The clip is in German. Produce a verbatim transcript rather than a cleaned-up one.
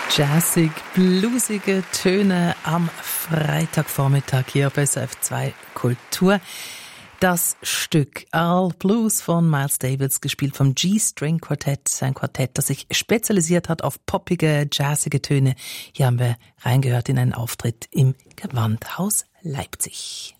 Jazzig, bluesige Töne am Freitagvormittag hier bei S R F zwei Kultur. Das Stück All Blues von Miles Davis, gespielt vom G-String Quartett, ein Quartett, das sich spezialisiert hat auf poppige, jazzige Töne. Hier haben wir reingehört in einen Auftritt im Gewandhaus Leipzig.